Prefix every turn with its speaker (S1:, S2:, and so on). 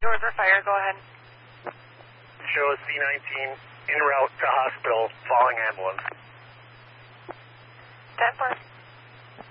S1: River Fire, go ahead.
S2: Show C-19 en route to hospital, falling ambulance.